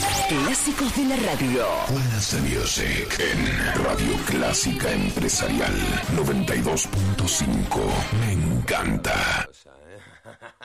Clásicos de la radio. Buenas Music en Radio Clásica Empresarial 92.5. Me encanta.